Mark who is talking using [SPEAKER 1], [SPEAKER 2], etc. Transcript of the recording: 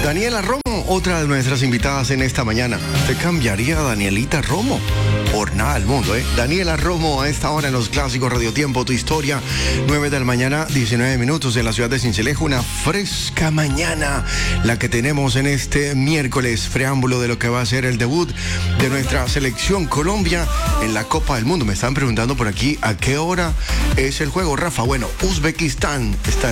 [SPEAKER 1] Daniela Romo, otra de nuestras invitadas en esta mañana. ¿Te cambiaría a Danielita Romo? Por nada del mundo, ¿eh? Daniela Romo a esta hora en los clásicos Radio Tiempo, tu historia. 9 de la mañana, 19 minutos en la ciudad de Sincelejo. Una fresca mañana la que tenemos en este miércoles, preámbulo de lo que va a ser el debut de nuestra selección Colombia en la Copa del Mundo. Me están preguntando por aquí a qué hora es el juego, Rafa. Bueno, Uzbekistán está